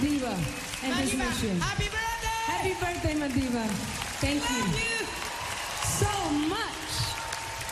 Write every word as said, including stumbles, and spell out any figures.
Madiva and his Madiva, mission. happy birthday! Happy birthday, Madiva. Thank Love you you! so much.